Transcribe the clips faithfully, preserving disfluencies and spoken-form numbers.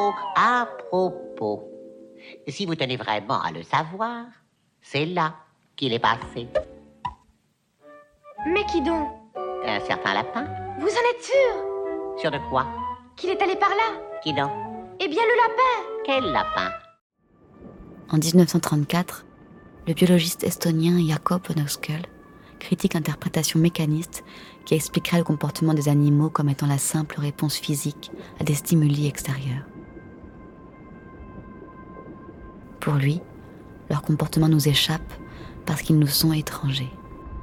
propos, à propos. Si vous tenez vraiment à le savoir, c'est là qu'il est passé. Mais qui donc? Un certain lapin. Vous en êtes sûr? Sûr de quoi? Qu'il est allé par là? Qui donc? Eh bien le lapin! Quel lapin? En dix-neuf cent trente-quatre, le biologiste estonien Jakob von Uexküll critique l'interprétation mécaniste qui expliquerait le comportement des animaux comme étant la simple réponse physique à des stimuli extérieurs. Pour lui, leur comportement nous échappe parce qu'ils nous sont étrangers.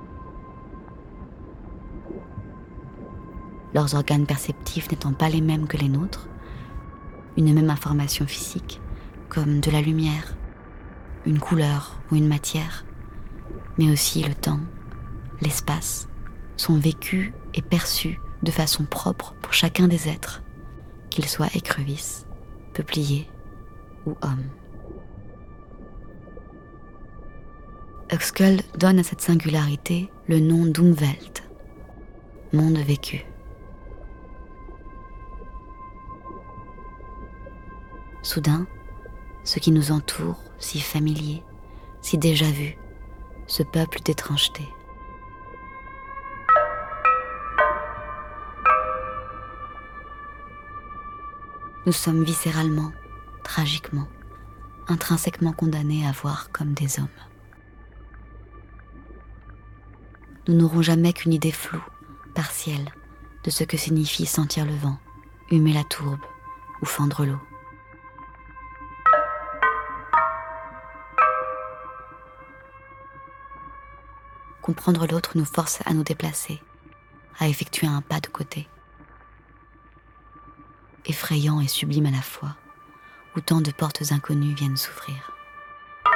Leurs organes perceptifs n'étant pas les mêmes que les nôtres, une même information physique, comme de la lumière, une couleur ou une matière, mais aussi le temps, l'espace, sont vécus et perçus de façon propre pour chacun des êtres, qu'ils soient écrevisses, peupliers ou hommes. Uexküll donne à cette singularité le nom d'Umwelt, monde vécu. Soudain, ce qui nous entoure, si familier, si déjà vu, ce peuple d'étrangeté. Nous sommes viscéralement, tragiquement, intrinsèquement condamnés à voir comme des hommes. Nous n'aurons jamais qu'une idée floue, partielle, de ce que signifie sentir le vent, humer la tourbe ou fendre l'eau. Comprendre l'autre nous force à nous déplacer, à effectuer un pas de côté. Effrayant et sublime à la fois, où tant de portes inconnues viennent s'ouvrir.